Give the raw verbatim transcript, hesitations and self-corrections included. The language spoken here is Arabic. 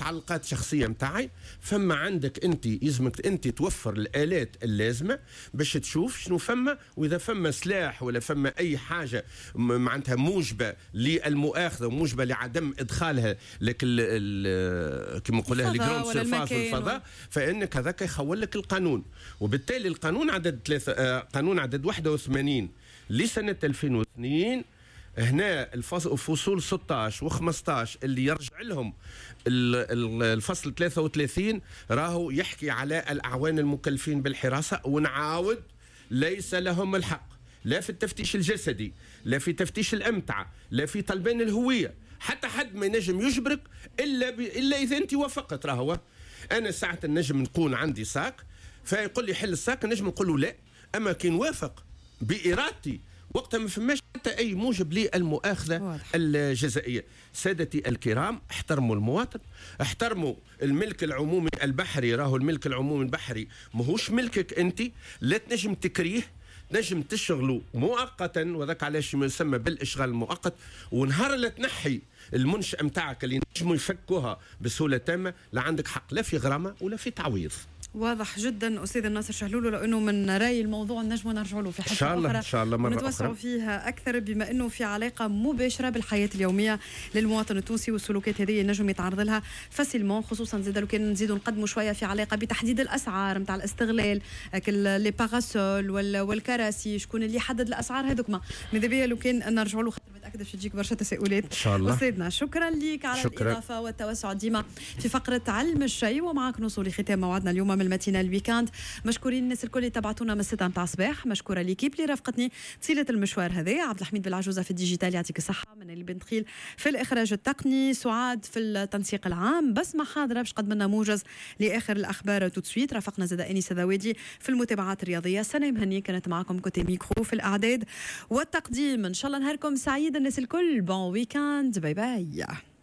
متعلقات شخصيه نتاعي، فما عندك انت يلزمك انت توفر الالات اللازمه باش تشوف شنو فما، واذا فما سلاح ولا فما اي حاجه معناتها موجبه للمؤاخذه وموجبه لعدم ادخالها لك كما نقولها لي جروند سيرفاس والفضاء، فانك هذاك يخول لك القانون. وبالتالي القانون عدد ثلاثة آه قانون عدد واحد وثمانين لسنه ألفين واثنين، هنا الفصول ستة عشر و15 اللي يرجع لهم الفصل ثلاثة وثلاثين راهو يحكي على الأعوان المكلفين بالحراسة، ونعاود ليس لهم الحق لا في التفتيش الجسدي، لا في تفتيش الأمتعة، لا في طلبان الهوية. حتى حد ما ينجم يجبرك إلا, ب... إلا إذا أنت وافقت. راهو أنا ساعة النجم نكون عندي ساك فيقول لي حل الساك، النجم نقول له لا، أما كي نوافق بإرادتي وقتها ما فماش حتى أي موجب للمؤاخذة الجزائية. سادتي الكرام، احترموا المواطن، احترموا الملك العمومي البحري. راهو الملك العمومي البحري ماهوش ملكك أنت، لا تنجم تكريه، نجم تشغلوا مؤقتا، وذاك علاش يسمى بالاشغال المؤقت. ونهار لا تنحي المنشأة متاعك اللي نجموا يفكوها بسهولة تامة، لا عندك حق لا في غرامة ولا في تعويض. واضح جدا أستاذ الناصر شهلولو، لأنه من رأي الموضوع نجم نرجع له في حلقة إن شاء الله أخرى إن شاء الله مرة ونتوسع فيها أكثر، بما أنه في علاقة مباشرة بالحياة اليومية للمواطن التونسي، والسلوكات هذه نجم يتعرض لها فاسيلمون، خصوصا زاد لو كان نزيدوا نقدموا شوية في علاقة بتحديد الأسعار نتاع الاستغلال، لي باراسول والكراسي، شكون اللي يحدد الأسعار هذوكما. ماذا بيا لو كان نرجع له، خاطر متأكدة باش تجيك برشا تساؤلات إن شاء الله. أستاذنا شكرا لك على شكرا. الإضافة والتوسع ديما في فقرة علم الشيء، ومعك نوصل لختام موعدنا اليوم من الماتينال الويكاند. مشكورين الناس الكل اللي تبعتونا من الستة متاع الصباح، مشكورة ليكيب اللي رافقتني طيلة المشوار هذا، عبد الحميد بالعجوزة في الديجيتال يعطيك الصحة، من اللي بن دخيل في الإخراج التقني، سعاد في التنسيق العام، بسمة حاضرة باش قد منا موجز لآخر الأخبار توتسويت. رافقنا زاد أنيسة ذوادي في المتابعات الرياضية. سنة مهني كانت معكم كوتي ميكرو في الأعداد والتقديم. إن شاء الله نهاركم سعيد الناس الكل، بون ويكاند، باي باي.